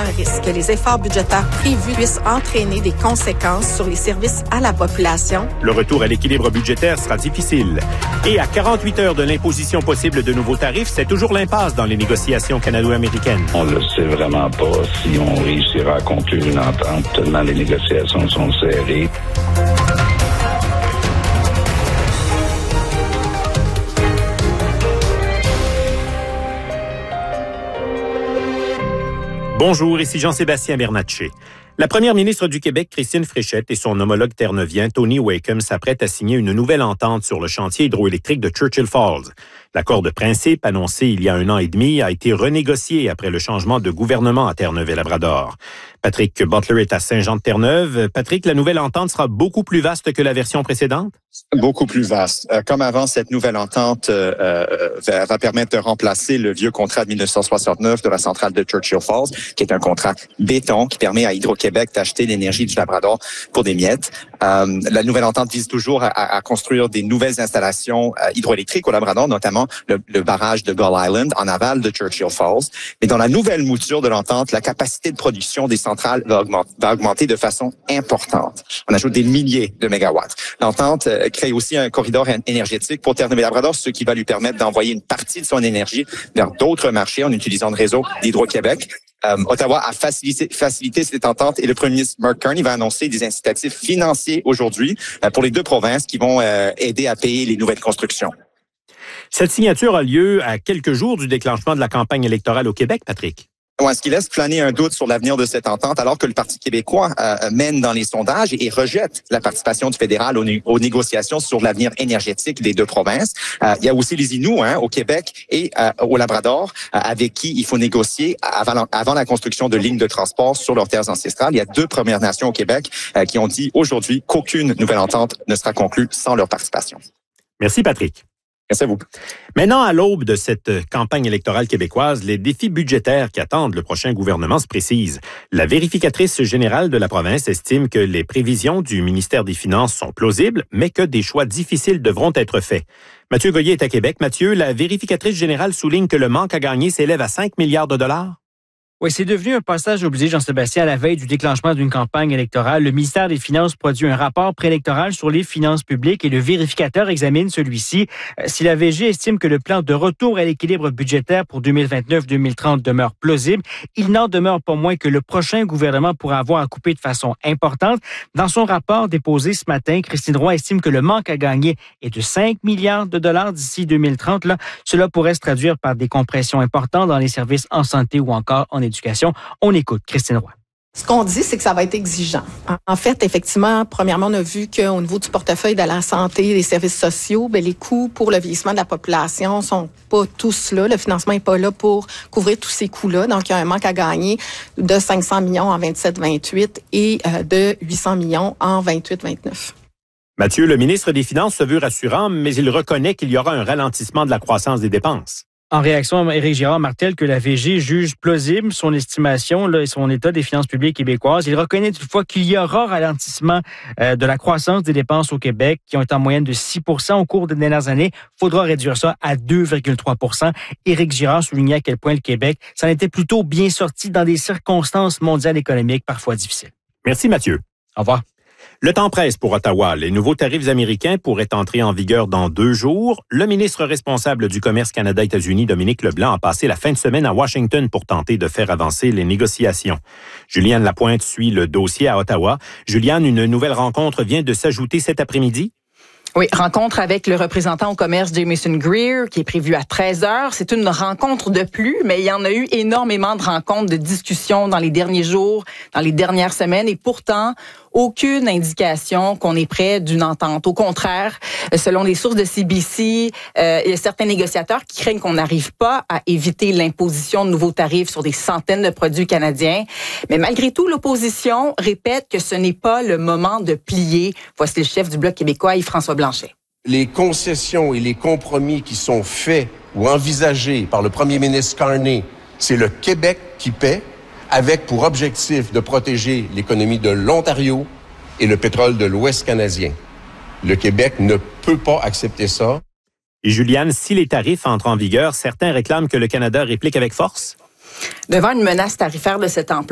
un risque que les efforts budgétaires prévus puissent entraîner des conséquences sur les services à la population. Le retour à l'équilibre budgétaire sera difficile. Et à 48 heures de l'imposition possible de nouveaux tarifs, c'est toujours l'impasse dans les négociations canado-américaines. On ne sait vraiment pas si on réussira à conclure une entente tellement les négociations sont serrées. Bonjour, ici Jean-Sébastien Bernatchez. La première ministre du Québec, Christine Fréchette, et son homologue terneuvien, Tony Wakeham, s'apprêtent à signer une nouvelle entente sur le chantier hydroélectrique de Churchill Falls. L'accord de principe, annoncé il y a 1 an et demi, a été renégocié après le changement de gouvernement à Terre-Neuve et Labrador. Patrick Butler est à Saint-Jean-de-Terre-Neuve. Patrick, la nouvelle entente sera beaucoup plus vaste que la version précédente? Beaucoup plus vaste. Comme avant, cette nouvelle entente va permettre de remplacer le vieux contrat de 1969 de la centrale de Churchill Falls, qui est un contrat béton qui permet à Hydro-Québec d'acheter l'énergie du Labrador pour des miettes. La nouvelle entente vise toujours à construire des nouvelles installations hydroélectriques au Labrador, notamment le barrage de Gull Island en aval de Churchill Falls. Mais dans la nouvelle mouture de l'entente, la capacité de production des centrales va augmenter de façon importante. On ajoute des milliers de mégawatts. L'entente crée aussi un corridor énergétique pour Terre-Neuve et Labrador, ce qui va lui permettre d'envoyer une partie de son énergie vers d'autres marchés en utilisant le réseau d'Hydro-Québec. Ottawa a facilité cette entente et le premier ministre Mark Carney va annoncer des incitatifs financiers aujourd'hui pour les deux provinces qui vont aider à payer les nouvelles constructions. Cette signature a lieu à quelques jours du déclenchement de la campagne électorale au Québec, Patrick. Ouais, ce qui laisse planer un doute sur l'avenir de cette entente, alors que le Parti québécois mène dans les sondages et rejette la participation du fédéral aux négociations sur l'avenir énergétique des deux provinces. Il y a aussi les Inuits au Québec et au Labrador, avec qui il faut négocier avant la construction de lignes de transport sur leurs terres ancestrales. Il y a 2 Premières Nations au Québec qui ont dit aujourd'hui qu'aucune nouvelle entente ne sera conclue sans leur participation. Merci, Patrick. Merci à vous. Maintenant, à l'aube de cette campagne électorale québécoise, les défis budgétaires qui attendent le prochain gouvernement se précisent. La vérificatrice générale de la province estime que les prévisions du ministère des Finances sont plausibles, mais que des choix difficiles devront être faits. Mathieu Goyer est à Québec. Mathieu, la vérificatrice générale souligne que le manque à gagner s'élève à 5 milliards de dollars. Oui, c'est devenu un passage obligé, Jean-Sébastien, à la veille du déclenchement d'une campagne électorale. Le ministère des Finances produit un rapport préélectoral sur les finances publiques et le vérificateur examine celui-ci. Si la VG estime que le plan de retour à l'équilibre budgétaire pour 2029-2030 demeure plausible, il n'en demeure pas moins que le prochain gouvernement pourra avoir à couper de façon importante. Dans son rapport déposé ce matin, Christine Roy estime que le manque à gagner est de 5 milliards de dollars d'ici 2030. Là, cela pourrait se traduire par des compressions importantes dans les services en santé ou encore en éducation. On écoute Christine Roy. Ce qu'on dit, c'est que ça va être exigeant. En fait, effectivement, premièrement, on a vu qu'au niveau du portefeuille de la santé et des services sociaux, les coûts pour le vieillissement de la population sont pas tous là. Le financement est pas là pour couvrir tous ces coûts-là. Donc, il y a un manque à gagner de 500 millions en 27-28 et de 800 millions en 28-29. Mathieu, le ministre des Finances se veut rassurant, mais il reconnaît qu'il y aura un ralentissement de la croissance des dépenses. En réaction, Éric Girard martèle que la VG juge plausible son estimation et son état des finances publiques québécoises. Il reconnaît toutefois qu'il y aura ralentissement de la croissance des dépenses au Québec, qui ont été en moyenne de 6 % au cours des dernières années. Il faudra réduire ça à 2,3 %. Éric Girard soulignait à quel point le Québec s'en était plutôt bien sorti dans des circonstances mondiales économiques parfois difficiles. Merci, Mathieu. Au revoir. Le temps presse pour Ottawa. Les nouveaux tarifs américains pourraient entrer en vigueur dans 2 jours. Le ministre responsable du commerce Canada-États-Unis, Dominique Leblanc, a passé la fin de semaine à Washington pour tenter de faire avancer les négociations. Juliane Lapointe suit le dossier à Ottawa. Juliane, une nouvelle rencontre vient de s'ajouter cet après-midi? Oui, rencontre avec le représentant au commerce Jamieson Greer qui est prévu à 13h. C'est une rencontre de plus, mais il y en a eu énormément de rencontres, de discussions dans les derniers jours, dans les dernières semaines et pourtant, aucune indication qu'on est près d'une entente. Au contraire, selon les sources de CBC, il y a certains négociateurs qui craignent qu'on n'arrive pas à éviter l'imposition de nouveaux tarifs sur des centaines de produits canadiens. Mais malgré tout, l'opposition répète que ce n'est pas le moment de plier. Voici le chef du Bloc québécois, Yves-François Blanchet. Les concessions et les compromis qui sont faits ou envisagés par le premier ministre Carney, c'est le Québec qui paie, avec pour objectif de protéger l'économie de l'Ontario et le pétrole de l'Ouest canadien. Le Québec ne peut pas accepter ça. Et Juliane, si les tarifs entrent en vigueur, certains réclament que le Canada réplique avec force? Devant une menace tarifaire de cette ampleur,